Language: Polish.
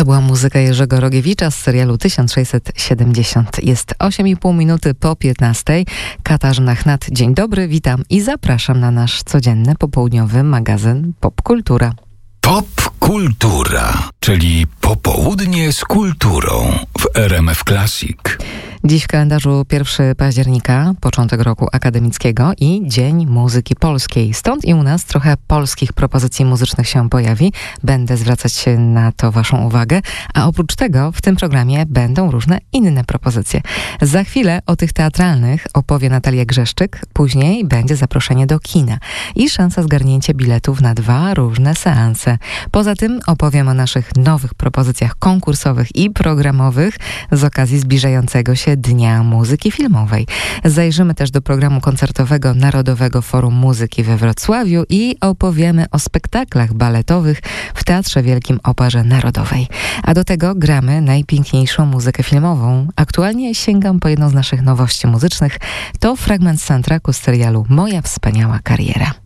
To była muzyka Jerzego Rogiewicza z serialu 1670. Jest 8,5 minuty po 15. Katarzyna Chnat, dzień dobry, witam i zapraszam na nasz codzienny popołudniowy magazyn Popkultura. Popkultura, czyli popołudnie z kulturą w RMF Classic. Dziś w kalendarzu 1 października, początek roku akademickiego i Dzień Muzyki Polskiej. Stąd i u nas trochę polskich propozycji muzycznych się pojawi. Będę zwracać na to waszą uwagę. A oprócz tego w tym programie będą różne inne propozycje. Za chwilę o tych teatralnych opowie Natalia Grzeszczyk. Później będzie zaproszenie do kina i szansa zgarnięcia biletów na 2 różne seanse. Poza tym opowiem o naszych nowych propozycjach konkursowych i programowych z okazji zbliżającego się Dnia Muzyki Filmowej. Zajrzymy też do programu koncertowego Narodowego Forum Muzyki we Wrocławiu i opowiemy o spektaklach baletowych w Teatrze Wielkim Operze Narodowej. A do tego gramy najpiękniejszą muzykę filmową. Aktualnie sięgam po jedną z naszych nowości muzycznych. To fragment soundtracku z serialu Moja wspaniała kariera.